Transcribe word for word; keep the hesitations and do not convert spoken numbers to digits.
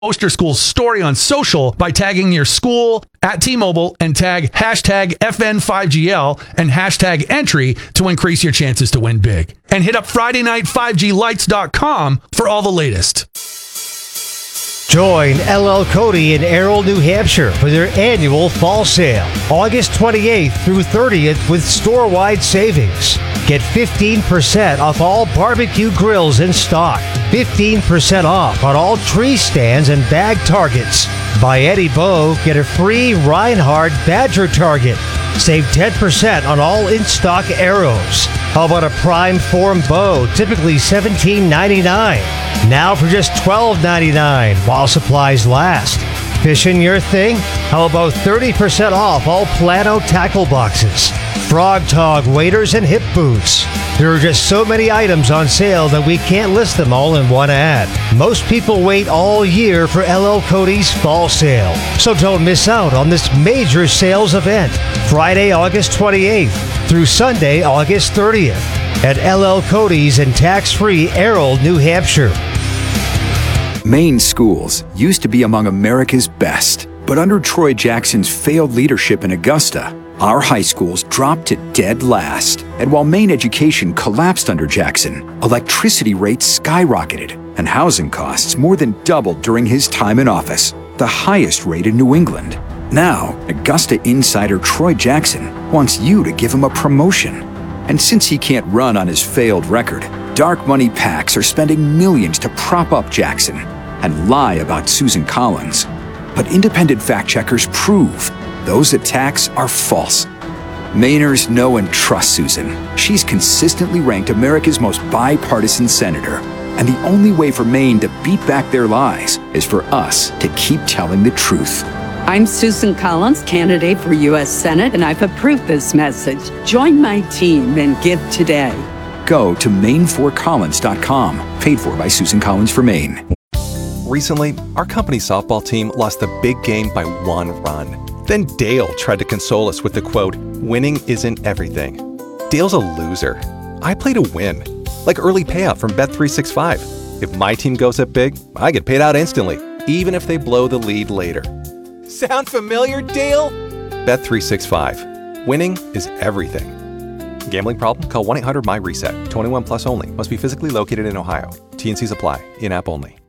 Post your school's story on social by tagging your school at T-Mobile and tag hashtag F N five G L and hashtag entry to increase your chances to win big. And hit up Friday Night five G Lights dot com for all the latest. Join L L Cody in Errol, New Hampshire for their annual fall sale, August twenty-eighth through thirtieth with store-wide savings. Get fifteen percent off all barbecue grills in stock, fifteen percent off on all tree stands and bag targets. By Eddie Bo, get a free Reinhardt Badger target. Save ten percent on all in-stock arrows. How about a prime form bow, typically seventeen ninety-nine, now for just twelve ninety-nine while supplies last. Fishing your thing? How about thirty percent off all Plano tackle boxes, Frog Tog waders, and hip boots? There are just so many items on sale that we can't list them all in one ad. Most people wait all year for L L Cody's fall sale, so don't miss out on this major sales event, Friday, August twenty-eighth through Sunday, August thirtieth at L L Cody's in tax-free Errol, New Hampshire. Maine schools used to be among America's best, but under Troy Jackson's failed leadership in Augusta, our high schools dropped to dead last. And while Maine education collapsed under Jackson, electricity rates skyrocketed and housing costs more than doubled during his time in office, the highest rate in New England. Now, Augusta insider Troy Jackson wants you to give him a promotion. And since he can't run on his failed record, dark money PACs are spending millions to prop up Jackson and lie about Susan Collins. But independent fact checkers prove those attacks are false. Mainers know and trust Susan. She's consistently ranked America's most bipartisan senator. And the only way for Maine to beat back their lies is for us to keep telling the truth. I'm Susan Collins, candidate for U S Senate, and I've approved this message. Join my team and give today. Go to Maine for Collins dot com, paid for by Susan Collins for Maine. Recently, our company softball team lost the big game by one run. Then Dale tried to console us with the quote, "Winning isn't everything." Dale's a loser. I play to win, like early payout from Bet three sixty-five. If my team goes up big, I get paid out instantly, even if they blow the lead later. Sound familiar, Dale? Bet three sixty-five. Winning is everything. Gambling problem? Call one eight hundred M Y RESET. twenty-one plus only. Must be physically located in Ohio. T and Cs apply. In-app only.